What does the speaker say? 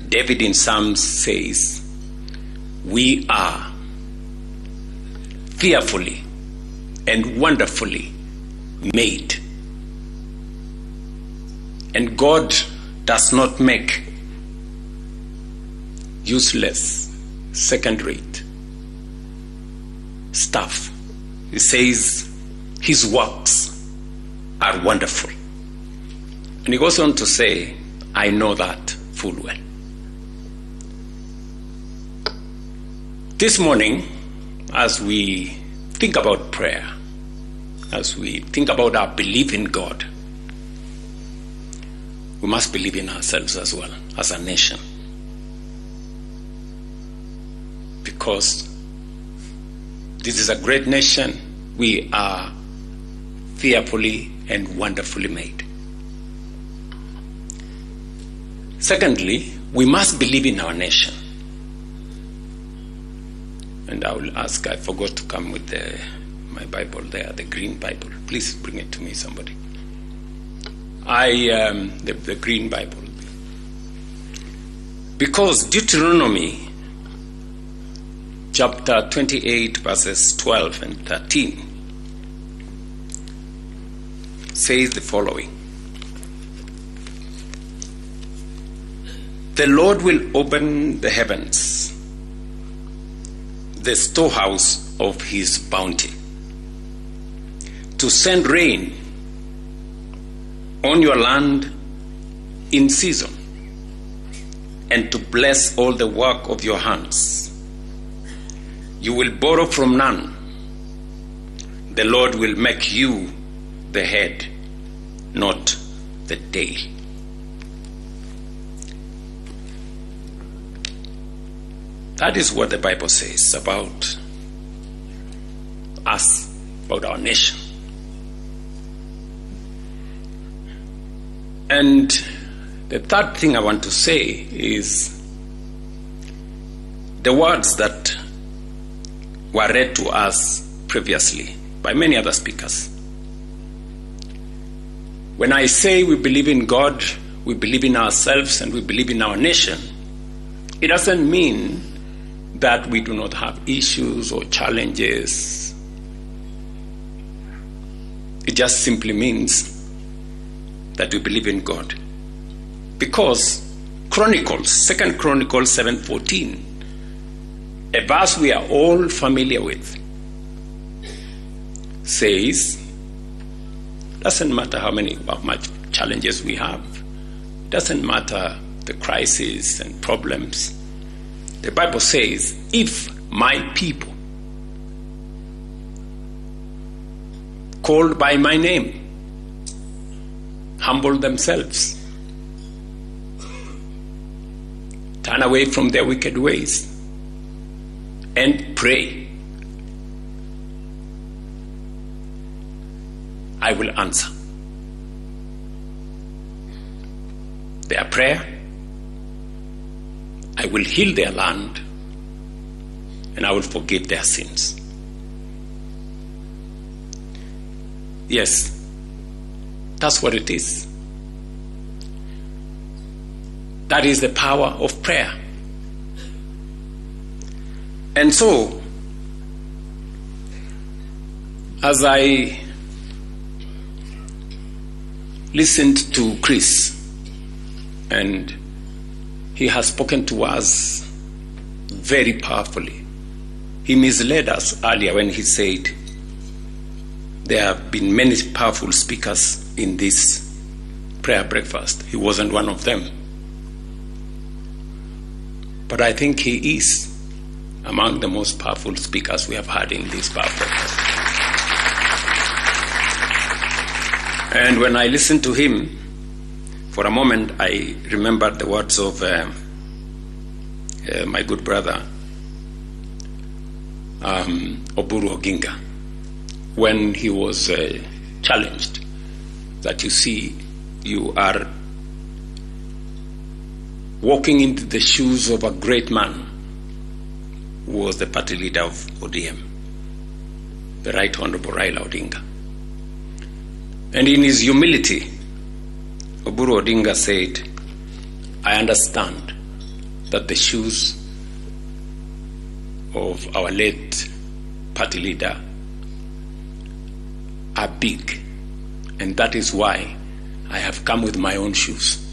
David in Psalms says, we are fearfully and wonderfully made. And God does not make useless, second-rate stuff. He says his works are wonderful. And he goes on to say, I know that full well. This morning, as we think about prayer, as we think about our belief in God, we must believe in ourselves as well, as a nation. Because this is a great nation. We are fearfully and wonderfully made. Secondly, we must believe in our nation. And I will ask, I forgot to come with my Bible there, the green Bible. Please bring it to me, somebody. The green Bible. Because Deuteronomy chapter 28 verses 12 and 13 says the following. The Lord will open the heavens, the storehouse of his bounty, to send rain on your land in season, and to bless all the work of your hands. You will borrow from none. The Lord will make you the head, not the tail. That is what the Bible says about us, about our nation. And the third thing I want to say is the words that were read to us previously by many other speakers. When I say we believe in God, we believe in ourselves, and we believe in our nation, it doesn't mean that we do not have issues or challenges. It just simply means that we believe in God. Because Chronicles, 2 Chronicles 7:14, a verse we are all familiar with, says, doesn't matter how much challenges we have, doesn't matter the crises and problems. The Bible says, if my people, called by my name, humble themselves, turn away from their wicked ways, and pray, I will answer their prayer. I will heal their land, and I will forgive their sins. Yes, that's what it is. That is the power of prayer. And so, as I listened to Chris, and he has spoken to us very powerfully. He misled us earlier when he said there have been many powerful speakers in this prayer breakfast. He wasn't one of them. But I think he is among the most powerful speakers we have had in this prayer breakfast. And when I listened to him, for a moment, I remembered the words of my good brother, Oburu Oginga, when he was challenged that, you see, you are walking into the shoes of a great man who was the party leader of ODM, the Right Honorable Raila Odinga. And in his humility, Oburu Odinga said, I understand that the shoes of our late party leader are big, and that is why I have come with my own shoes.